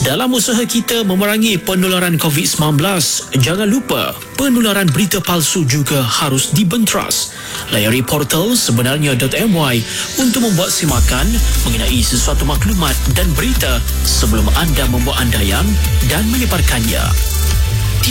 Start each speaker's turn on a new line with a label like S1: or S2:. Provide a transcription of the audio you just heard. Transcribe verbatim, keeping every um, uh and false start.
S1: Dalam usaha kita memerangi penularan covid sembilan belas, jangan lupa penularan berita palsu juga harus dibenteras. Layari portal sebenarnya.my untuk membuat simakan mengenai sesuatu maklumat dan berita sebelum anda membuat andaian dan menyebarkannya.